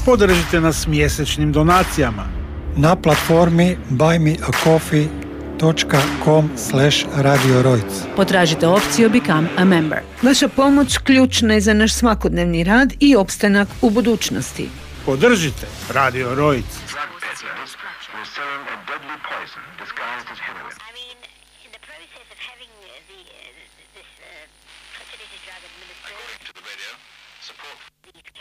Podržite nas mjesečnim donacijama na platformi buymeacoffee.com/Radio Rojc. Potražite opciju Become a Member. Vaša pomoć ključna je za naš svakodnevni rad i opstanak u budućnosti. Podržite Radio Rojc.